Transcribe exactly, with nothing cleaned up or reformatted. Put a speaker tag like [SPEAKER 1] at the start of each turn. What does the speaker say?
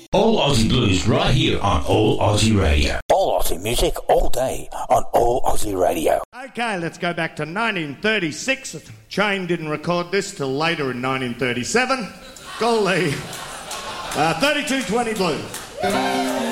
[SPEAKER 1] All Aussie Blues right here on All Aussie Radio.
[SPEAKER 2] All Aussie music all day on All Aussie Radio.
[SPEAKER 3] Okay, let's go back to nineteen thirty-six. Chain didn't record this till later in nineteen thirty-seven. Golly. Uh, thirty-two twenty Blues.